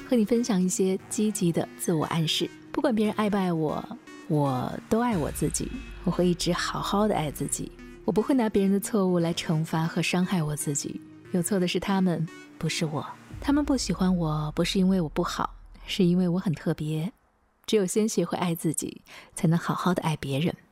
和你分享一些积极的自我暗示。不管别人爱不爱我，我都爱我自己，我会一直好好的爱自己。我不会拿别人的错误来惩罚和伤害我自己，有错的是他们，不是我。他们不喜欢我，不是因为我不好，是因为我很特别。只有先学会爱自己，才能好好的爱别人。